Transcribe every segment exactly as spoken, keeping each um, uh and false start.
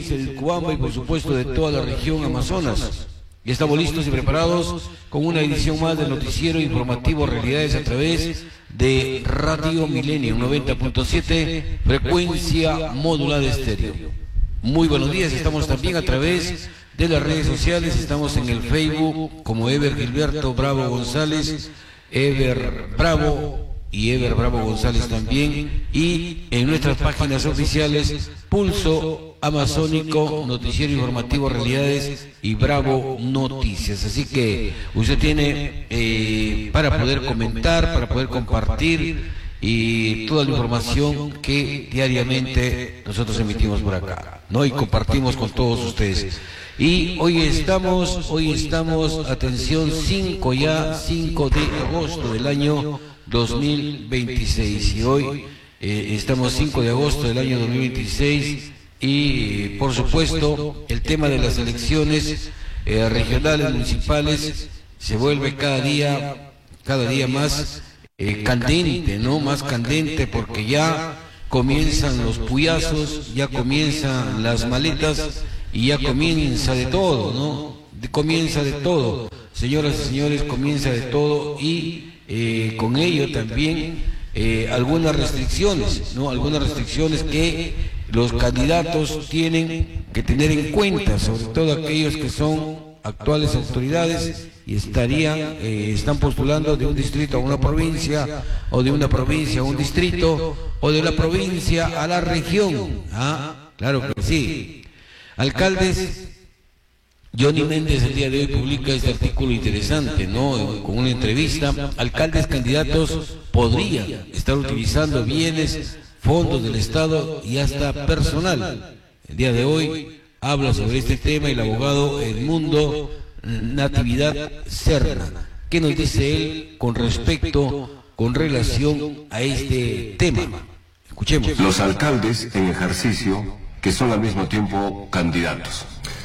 provincia de Cubamba y por supuesto de toda la región Amazonas. Y estamos listos y preparados con una edición más del noticiero informativo Realidades a través de Radio Milenio noventa punto siete, frecuencia modulada estéreo. Muy buenos días, estamos también a través de las redes sociales, estamos en el Facebook como Ever Gilberto Bravo González, Ever Bravo y Ever Bravo González también, y en nuestras páginas oficiales Pulso Amazónico, Noticiero Informativo Realidades y Bravo Noticias. Así que usted tiene eh, para poder comentar, para poder compartir y toda la información que diariamente nosotros emitimos por acá, ¿no? Y compartimos con todos ustedes. Y hoy estamos, hoy estamos, atención, cinco ya, cinco de agosto del año dos mil veintiséis. Y hoy eh, estamos cinco de agosto del año dos mil veintiséis y, por supuesto, el tema de las elecciones eh, regionales, municipales, se vuelve cada día, cada día más eh, candente, ¿no? Más candente porque ya comienzan los puyazos, ya comienzan las maletas y ya comienza de todo, ¿no? De, comienza de todo, señoras y señores, comienza de todo y eh, con ello también eh, algunas restricciones, ¿no? Algunas restricciones que los candidatos tienen que tener en cuenta, sobre todo aquellos que son actuales autoridades y estarían, eh, están postulando de un distrito a una provincia, o de una provincia a un distrito, o de la provincia a la región. Ah, claro que sí. Alcaldes, Johnny Méndez el día de hoy publica este artículo interesante, ¿no? Con una entrevista. Alcaldes candidatos podrían estar utilizando bienes, fondos del Estado y hasta personal. El día de hoy habla sobre este tema el abogado Edmundo Natividad Serna. ¿Qué nos dice él con respecto, con relación a este tema? Escuchemos. Los alcaldes en ejercicio que son al mismo tiempo candidatos.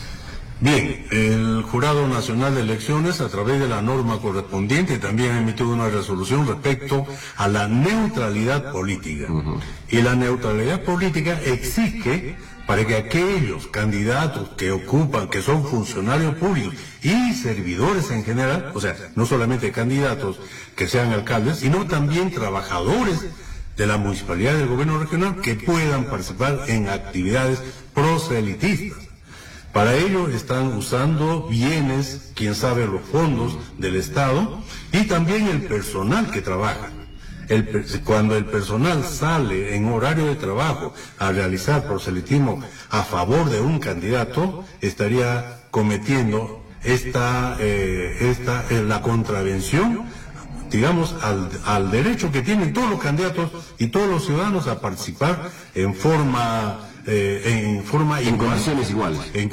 Bien, el Jurado Nacional de Elecciones, a través de la norma correspondiente, también ha emitido una resolución respecto a la neutralidad política. Uh-huh. Y la neutralidad política exige para que aquellos candidatos que ocupan, que son funcionarios públicos y servidores en general, o sea, no solamente candidatos que sean alcaldes, sino también trabajadores de la municipalidad del gobierno regional que puedan participar en actividades proselitistas. Para ello están usando bienes, quién sabe, los fondos del Estado y también el personal que trabaja. El, cuando el personal sale en horario de trabajo a realizar proselitismo a favor de un candidato, estaría cometiendo esta, eh, esta eh, la contravención, digamos, al, al derecho que tienen todos los candidatos y todos los ciudadanos a participar en forma eh, en forma en igual, condiciones iguales. En,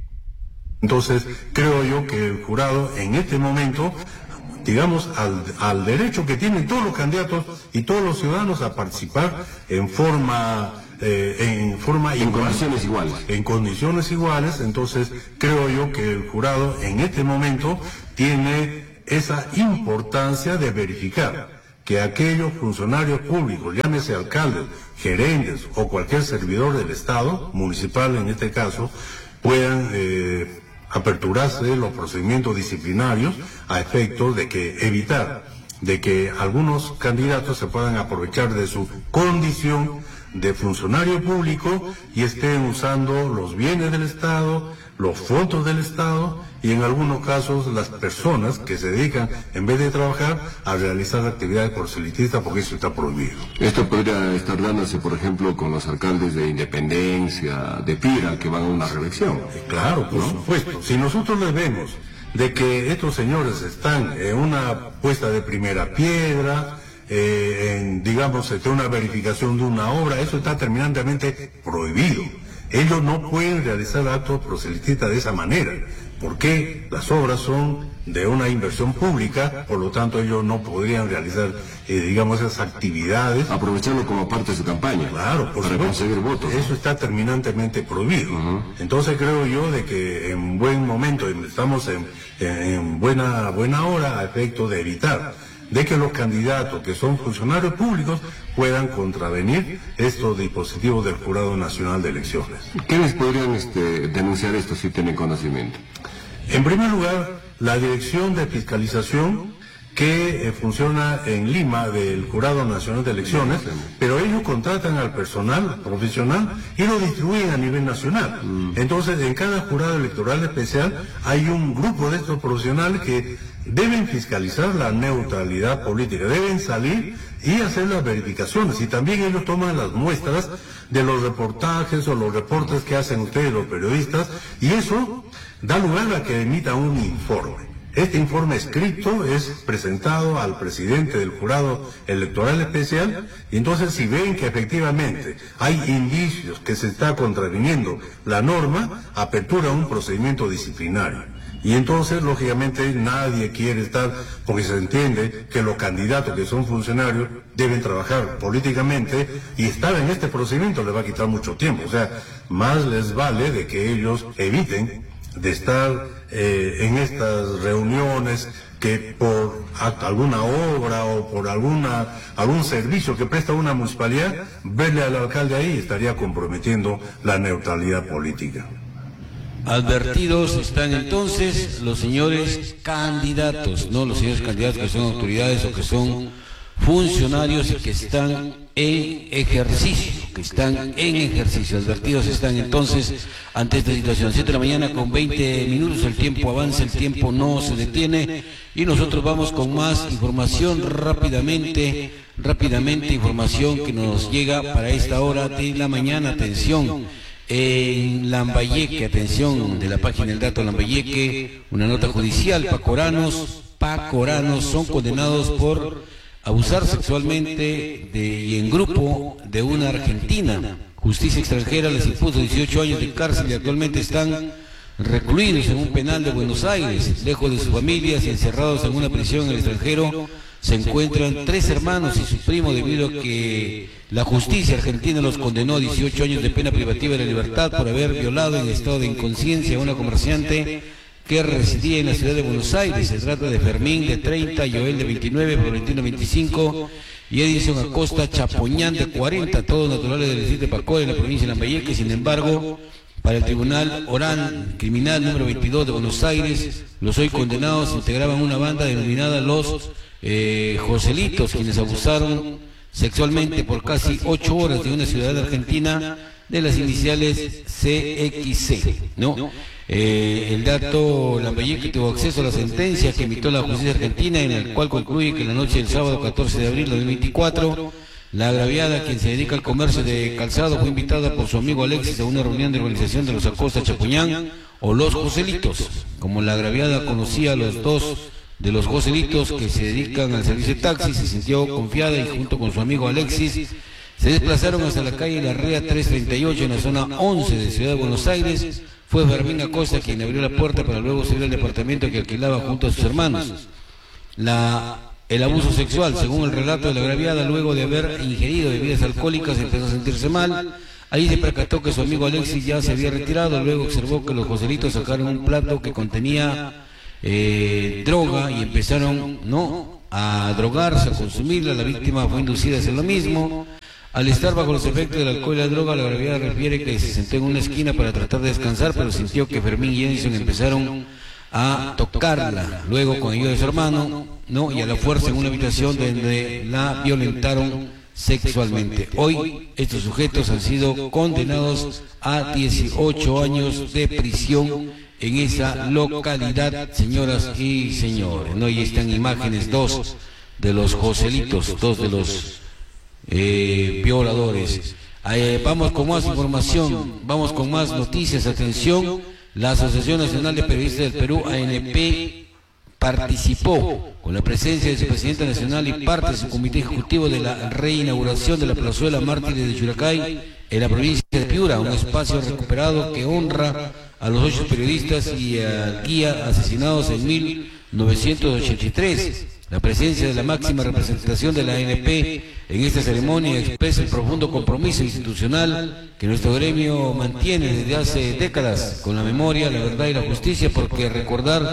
entonces, creo yo que el jurado en este momento, digamos, al, al derecho que tienen todos los candidatos y todos los ciudadanos a participar en forma eh, en forma en igual, condiciones iguales. En condiciones iguales, entonces creo yo que el jurado en este momento tiene esa importancia de verificar que aquellos funcionarios públicos, llámese alcaldes, gerentes o cualquier servidor del Estado, municipal en este caso, puedan eh, aperturarse los procedimientos disciplinarios a efectos de que evitar de que algunos candidatos se puedan aprovechar de su condición de funcionario público y estén usando los bienes del Estado, los fondos del Estado y en algunos casos las personas que se dedican, en vez de trabajar, a realizar actividades proselitistas, porque eso está prohibido. Esto podría estar dándose, por ejemplo, con los alcaldes de Independencia, de Pira, que van a una reelección. Claro, por ¿no? supuesto. Si nosotros les vemos de que estos señores están en una puesta de primera piedra, eh, en, digamos, en una verificación de una obra, eso está terminantemente prohibido. Ellos no pueden realizar actos proselitistas de esa manera, porque las obras son de una inversión pública, por lo tanto ellos no podrían realizar, eh, digamos, esas actividades. Aprovecharlo como parte de su campaña. Claro, por para supuesto, conseguir votos. Eso está terminantemente prohibido. Uh-huh. Entonces creo yo de que en buen momento, estamos en, en, en buena, buena hora a efecto de evitar de que los candidatos que son funcionarios públicos puedan contravenir estos dispositivos del Jurado Nacional de Elecciones. ¿Quiénes podrían este, denunciar esto si tienen conocimiento? En primer lugar, la Dirección de Fiscalización que eh, funciona en Lima del Jurado Nacional de Elecciones, pero ellos contratan al personal profesional y lo distribuyen a nivel nacional. Mm. Entonces, en cada jurado electoral especial hay un grupo de estos profesionales que deben fiscalizar la neutralidad política, deben salir y hacer las verificaciones, y también ellos toman las muestras de los reportajes o los reportes que hacen ustedes los periodistas, y eso da lugar a que emitan un informe. Este informe escrito es presentado al presidente del Jurado Electoral Especial, y entonces si ven que efectivamente hay indicios que se está contraviniendo la norma, apertura un procedimiento disciplinario. Y entonces, lógicamente, nadie quiere estar, porque se entiende que los candidatos que son funcionarios deben trabajar políticamente, y estar en este procedimiento les va a quitar mucho tiempo. O sea, más les vale de que ellos eviten de estar eh, en estas reuniones que por alguna obra o por alguna algún servicio que presta una municipalidad, verle al alcalde ahí estaría comprometiendo la neutralidad política. Advertidos están entonces los señores candidatos, no los señores candidatos que son autoridades o que son funcionarios y que están en ejercicio, que están en ejercicio. Advertidos están entonces ante esta situación. siete de la mañana con veinte minutos, el tiempo avanza, el tiempo no se detiene, y nosotros vamos con más información rápidamente, rápidamente información que nos llega para esta hora de la mañana. Atención, en Lambayeque, atención, de la página del dato Lambayeque, una nota judicial: pacoranos, pacoranos son condenados por abusar sexualmente de, y en grupo de una argentina. Justicia extranjera les impuso dieciocho años de cárcel y actualmente están recluidos en un penal de Buenos Aires, lejos de sus familias y encerrados en una prisión en el extranjero. Se encuentran tres hermanos y su primo, debido a que la justicia argentina los condenó a dieciocho años de pena privativa de la libertad por haber violado en estado de inconsciencia a una comerciante que residía en la ciudad de Buenos Aires. Se trata de Fermín, de treinta, Joel, de veintinueve, Florentino, veinticinco, y Edison Acosta Chapoñán, de cuarenta, todos naturales del distrito de Pacora, en la provincia de Lambayeque. Sin embargo, para el Tribunal Oral Criminal número veintidós de Buenos Aires, los hoy condenados integraban una banda denominada Los eh, Joselitos, quienes abusaron sexualmente por casi ocho horas de una ciudadana argentina de las iniciales C X C, ¿no? Eh, el dato Lambayeque tuvo acceso a la sentencia que emitió la justicia argentina, en el cual concluye que la noche del sábado catorce de abril de dos mil veinticuatro, la agraviada, quien se dedica al comercio de calzado, fue invitada por su amigo Alexis a una reunión de organización de los Acosta Chapuñán, o los Joselitos. Como la agraviada conocía a los dos de los Joselitos que se dedican al servicio de taxi, se sintió confiada y junto con su amigo Alexis se desplazaron hasta la calle La Rea trescientos treinta y ocho en la zona once de Ciudad de Buenos Aires. Fue Fermín Acosta quien abrió la puerta para luego subir al departamento que alquilaba junto a sus hermanos. La, el abuso sexual, según el relato de la agraviada, luego de haber ingerido bebidas alcohólicas, empezó a sentirse mal. Ahí se percató que su amigo Alexis ya se había retirado. Luego observó que los Joselitos sacaron un plato que contenía eh, droga y empezaron no a drogarse, a consumirla. La víctima fue inducida a hacer lo mismo. Al estar bajo los efectos del alcohol y la droga, la agraviada refiere que se sentó en una esquina para tratar de descansar, pero sintió que Fermín y Edison empezaron a tocarla. Luego, con ayuda de su hermano, no, y a la fuerza en una habitación donde la violentaron sexualmente. Hoy estos sujetos han sido condenados a dieciocho años de prisión en esa localidad, señoras y señores. ¿No? Y están imágenes, dos de los Joselitos, dos de los eh, violadores. Eh, vamos con más información, vamos con más noticias. Atención, la Asociación Nacional de Periodistas del Perú, A N P, participó con la presencia de su presidenta nacional y parte de su comité ejecutivo de la reinauguración de la plazuela Mártires de Churacay en la provincia de Piura, un espacio recuperado que honra a los ocho periodistas y al guía asesinados en mil novecientos ochenta y tres. La presencia de la máxima representación de la A N P en esta ceremonia expresa el profundo compromiso institucional que nuestro gremio mantiene desde hace décadas con la memoria, la verdad y la justicia, porque recordar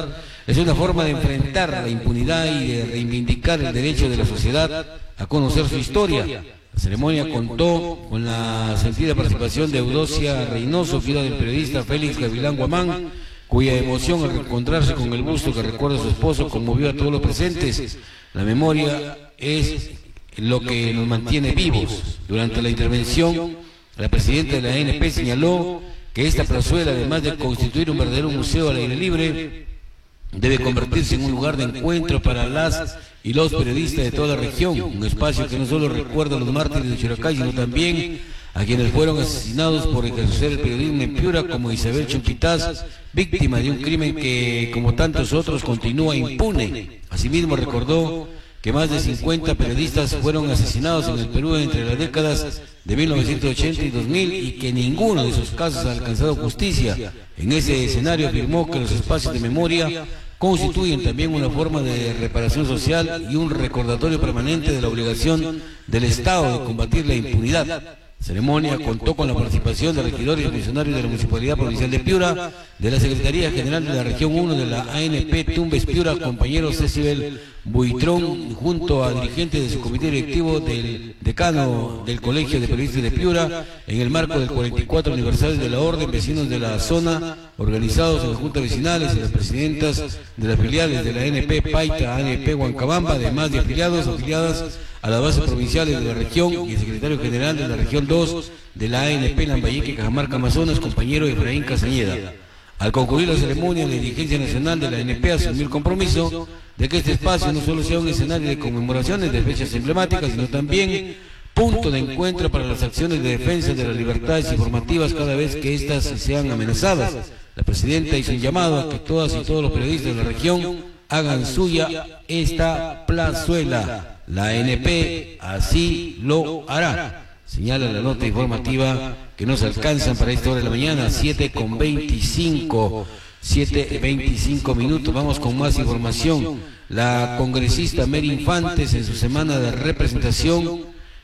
Es una forma de enfrentar la impunidad y de reivindicar el derecho de la sociedad a conocer su historia. La ceremonia contó con la sentida participación de Eudocia Reynoso, hija del periodista Félix Gavilán Guamán, cuya emoción al reencontrarse con el busto que recuerda a su esposo conmovió a todos los presentes. La memoria es lo que nos mantiene vivos. Durante la intervención, la presidenta de la A N P señaló que esta plazuela, además de constituir un verdadero museo al aire libre, debe convertirse en un lugar de encuentro para las y los periodistas de toda la región, un espacio que no solo recuerda a los mártires de Chiracay, sino también a quienes fueron asesinados por ejercer el periodismo en Piura, como Isabel Chumpitaz, víctima de un crimen que, como tantos otros, continúa impune. Asimismo, recordó que más de cincuenta periodistas fueron asesinados en el Perú entre las décadas de mil novecientos ochenta y dos mil y que ninguno de esos casos ha alcanzado justicia. En ese escenario afirmó que los espacios de memoria constituyen también una forma de reparación social y un recordatorio permanente de la obligación del Estado de combatir la impunidad. La ceremonia contó con la participación de regidores y funcionarios de la Municipalidad Provincial de Piura, de la Secretaría General de la Región uno de la A N P Tumbes Piura, compañero Cecibel Buitrón, junto a dirigentes de su comité directivo del decano del Colegio de Periodistas de Piura, en el marco del cuarenta y cuatro aniversario de la Orden, vecinos de la zona, organizados en las juntas vecinales y las presidentas de las filiales de la A N P Paita, A N P Huancabamba, además de afiliados, afiliadas a las bases provinciales de la región, y el secretario general de la región dos de la A N P Lambayeque, Cajamarca, Amazonas, compañero Efraín Castañeda. Al concluir la ceremonia, la dirigencia nacional de la A N P asumió el compromiso de que este espacio no solo sea un escenario de conmemoraciones de fechas emblemáticas, sino también punto de encuentro para las acciones de defensa de las libertades informativas cada vez que éstas sean amenazadas. La presidenta hizo un llamado a que todas y todos los periodistas de la región hagan suya esta plazuela. La A N P así lo hará. Señala la nota informativa que nos alcanzan para esta hora de la mañana, siete con veinticinco, siete veinticinco minutos. Vamos con más información. La congresista Mary Infantes, en su semana de representación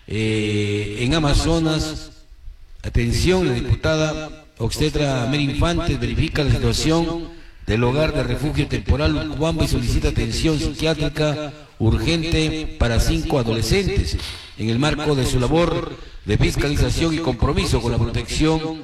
eh, en Amazonas, atención, la diputada obstetra Mary Infantes verifica la situación del hogar de refugio temporal Ucubamba y solicita atención psiquiátrica urgente para cinco adolescentes. En el marco de su labor de fiscalización y compromiso con la protección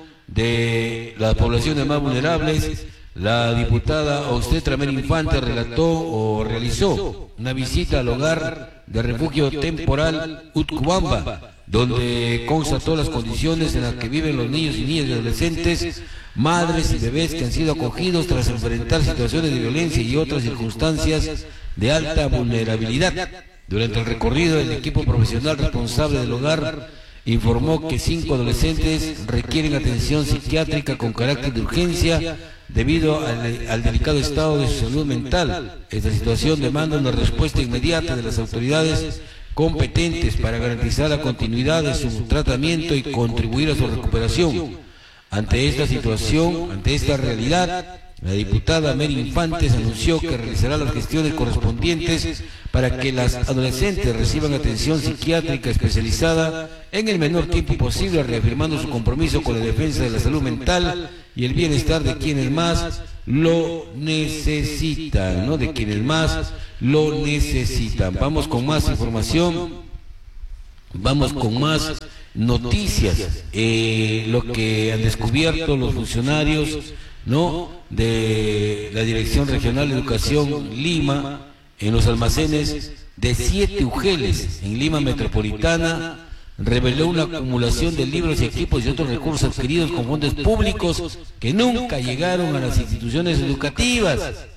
de las poblaciones más vulnerables, la diputada obstetra Mary Infante relató o realizó una visita al hogar de refugio temporal Ucubamba, donde constató las condiciones en las que viven los niños y niñas y adolescentes, madres y bebés que han sido acogidos tras enfrentar situaciones de violencia y otras circunstancias de alta vulnerabilidad. Durante el recorrido, el equipo profesional responsable del hogar informó que cinco adolescentes requieren atención psiquiátrica con carácter de urgencia debido al, al delicado estado de su salud mental. Esta situación demanda una respuesta inmediata de las autoridades competentes para garantizar la continuidad de su tratamiento y contribuir a su recuperación. Ante esta situación, ante esta realidad, la diputada Mary Infantes anunció que realizará las gestiones correspondientes para que las adolescentes reciban atención psiquiátrica especializada en el menor tiempo posible, reafirmando su compromiso con la defensa de la salud mental y el bienestar de quienes más lo necesitan, ¿no? De quienes más lo necesitan. Vamos con más información, vamos con más noticias. Eh, lo que han descubierto los funcionarios, ¿no?, de la Dirección Regional de Educación Lima, en los almacenes de siete Ugeles en Lima Metropolitana, reveló una acumulación de libros y equipos y otros recursos adquiridos con fondos públicos que nunca llegaron a las instituciones educativas.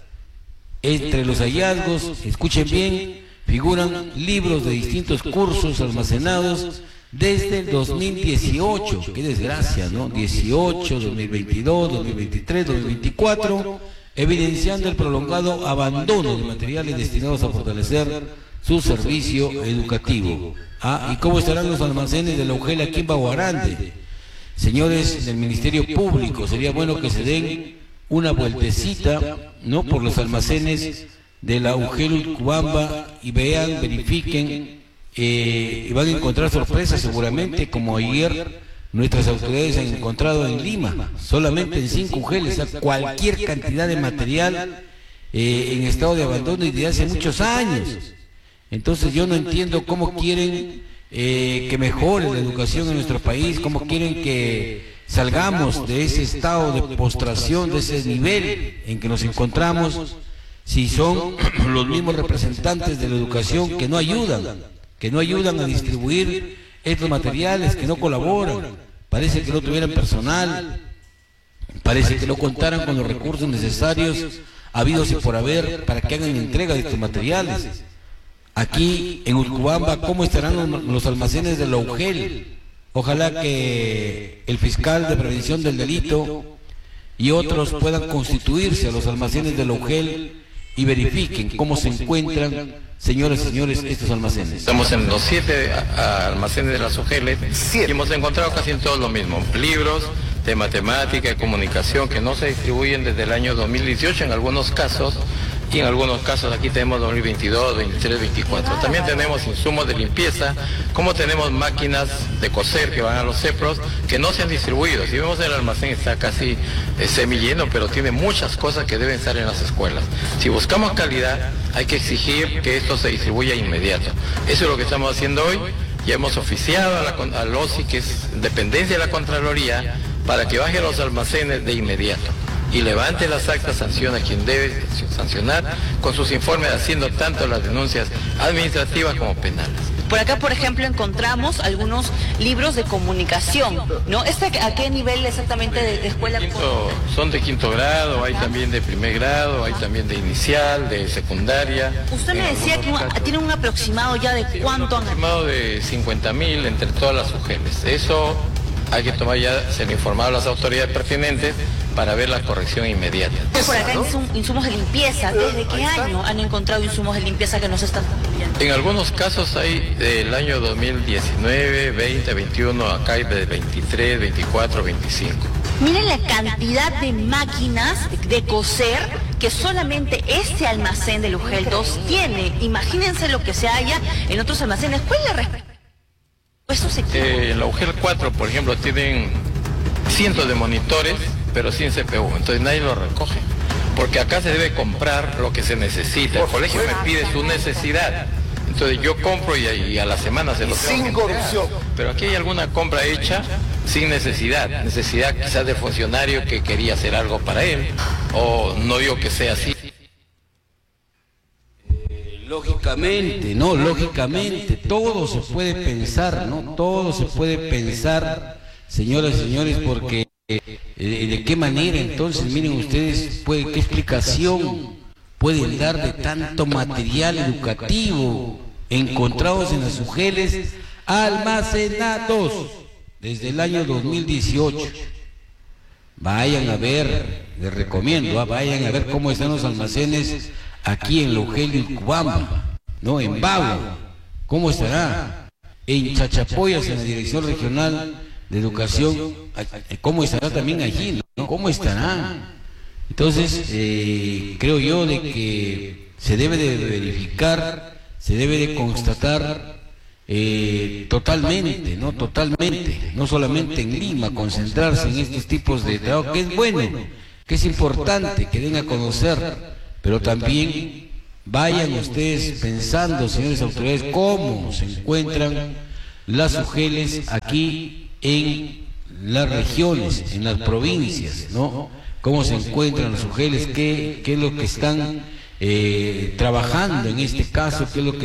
Entre los hallazgos, escuchen bien, figuran libros de distintos cursos almacenados desde el dos mil dieciocho, qué desgracia, ¿no? dieciocho, dos mil veintidós, dos mil veintitrés, dos mil veinticuatro, evidenciando el prolongado abandono de materiales destinados a fortalecer su servicio educativo. Ah, ¿y cómo estarán los almacenes de la Ugel aquí en Baguarande? Señores del Ministerio Público, sería bueno que se den una vueltecita, ¿no?, por los almacenes de la Ugel Ucubamba y vean, verifiquen. Eh, y van a encontrar sorpresas seguramente, como ayer nuestras autoridades han encontrado en Lima, solamente en cinco Ugeles, cualquier cantidad de material eh, en estado de abandono y de hace muchos años. Entonces yo no entiendo cómo quieren eh, que mejore la educación en nuestro país, cómo quieren que salgamos de ese estado de postración, de ese nivel en que nos encontramos, si son los mismos representantes de la educación que no ayudan, que no ayudan a distribuir estos materiales, que no colaboran, parece que no tuvieran personal, parece que no contaran con los recursos necesarios habidos y por haber para que hagan entrega de estos materiales. Aquí en Urcubamba, ¿cómo estarán los, los almacenes de la U G E L? Ojalá que el fiscal de prevención del delito y otros puedan constituirse a los almacenes de la U G E L y verifiquen cómo se encuentran, señores y señores, estos almacenes. Estamos en los siete almacenes de las U G E L y hemos encontrado casi en todo lo mismo, libros de matemática y comunicación que no se distribuyen desde el año dos mil dieciocho en algunos casos, y en algunos casos aquí tenemos dos mil veintidós, veintitrés, veinticuatro. También tenemos insumos de limpieza, como tenemos máquinas de coser que van a los CEPROS que no se han distribuido. Si vemos el almacén está casi eh, semilleno, pero tiene muchas cosas que deben estar en las escuelas. Si buscamos calidad, hay que exigir que esto se distribuya inmediato. Eso es lo que estamos haciendo hoy. Ya hemos oficiado a la, al O S I, que es dependencia de la Contraloría, para que baje los almacenes de inmediato y levante las actas, sanciona a quien debe sancionar con sus informes, haciendo tanto las denuncias administrativas como penales. Por acá, por ejemplo, encontramos algunos libros de comunicación, ¿no? ¿Este a qué nivel exactamente de, de escuela? Quinto, son de quinto grado, hay también de primer grado, hay también de inicial, de secundaria. Usted me decía que un, tiene un aproximado ya de cuánto... Un aproximado de cincuenta mil entre todas las U G E Ls. Eso hay que tomar ya, se le informado a las autoridades pertinentes para ver la corrección inmediata. Por acá insum, insumos de limpieza, ¿desde qué año han encontrado insumos de limpieza que no se están distribuyendo? En algunos casos hay del año dos mil diecinueve, veinte, veintiuno, acá hay de veintitrés, veinticuatro, veinticinco. Miren la cantidad de máquinas de coser que solamente este almacén del U G E L dos tiene. Imagínense lo que se halla en otros almacenes. ¿Cuál es la respuesta? Eso se eh, en la U G E L cuatro, por ejemplo, tienen cientos de monitores, pero sin C P U, entonces nadie lo recoge, porque acá se debe comprar lo que se necesita. El colegio me pide su necesidad, entonces yo compro y, y a la semana se lo tengo. Sin corrupción. Pero aquí hay alguna compra hecha sin necesidad, necesidad quizás de funcionario que quería hacer algo para él, o no digo que sea así. Lógicamente, no, lógicamente, todo se puede pensar, ¿no? Todo se puede pensar, señoras y señores, porque eh, de qué manera entonces, miren ustedes, puede, qué explicación pueden dar de tanto material educativo encontrados en las U G E Ls almacenados desde el año dos mil dieciocho. Vayan a ver, les recomiendo, ¿eh? Vayan a ver cómo están los almacenes aquí en la U G E L de Urcubamba, no, en Bagua, ¿cómo estará? En Chachapoyas, en la Dirección Regional de Educación, ¿cómo estará también allí? ¿No? ¿Cómo estará? Entonces, eh, creo yo de que se debe de verificar, se debe de constatar eh, totalmente, no totalmente, no solamente en Lima, concentrarse en estos tipos de trabajo, que es bueno, que es importante, que den a conocer. Pero también vayan ustedes pensando, señores autoridades, cómo se encuentran las U G E Ls aquí en las regiones, en las provincias, ¿no? Cómo se encuentran las U G E Ls, qué, qué es lo que están eh, trabajando en este caso, qué es lo que